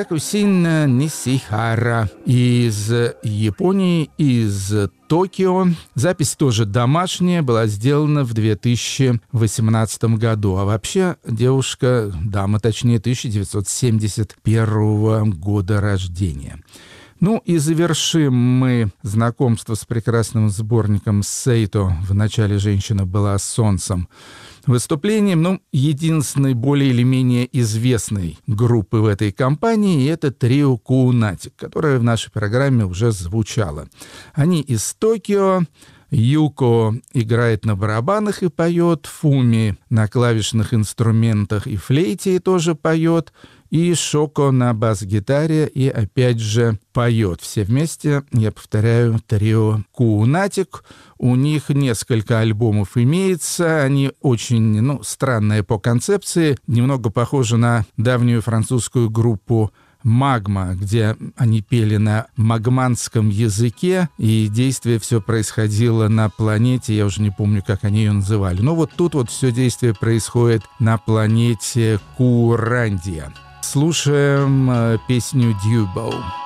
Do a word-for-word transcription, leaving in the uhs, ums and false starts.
Хиракусин Нисихара из Японии, из Токио. Запись тоже домашняя, была сделана в две тысячи восемнадцатом году. А вообще девушка, дама точнее, тысяча девятьсот семьдесят первого года рождения. Ну и завершим мы знакомство с прекрасным сборником Сейто «В начале женщина была солнцем» выступлением, ну, единственной более или менее известной группы в этой компании, это трио Куунатик, которое в нашей программе уже звучало. Они из Токио. Юко играет на барабанах и поет, Фуми на клавишных инструментах и флейте тоже поет, и Шоко на бас-гитаре и опять же поет. Все вместе, я повторяю, трио Куунатик. У них несколько альбомов имеется, они очень, ну, странные по концепции, немного похожи на давнюю французскую группу «Магма», где они пели на магманском языке, и действие все происходило на планете, я уже не помню, как они ее называли. Но вот тут вот все действие происходит на планете Курандия. Слушаем э, песню «Дьюбоу».